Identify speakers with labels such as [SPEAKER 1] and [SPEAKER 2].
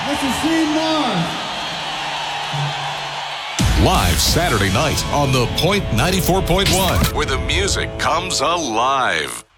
[SPEAKER 1] This is Steve Mars.
[SPEAKER 2] Live Saturday night on The Point 94.1, where the music comes alive.